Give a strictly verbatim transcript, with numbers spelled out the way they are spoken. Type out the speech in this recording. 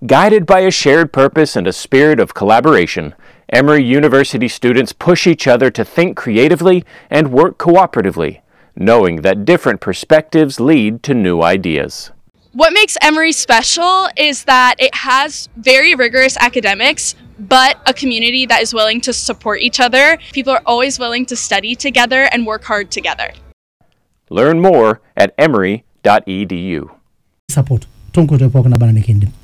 Guided by a shared purpose and a spirit of collaboration, Emory University students push each other to think creatively and work cooperatively, knowing that different perspectives lead to new ideas. What makes Emory special is that it has very rigorous academics, but a community that is willing to support each other. People are always willing to study together and work hard together. Learn more at emory dot e d u. Support. Tonko to pokona bana nikindi.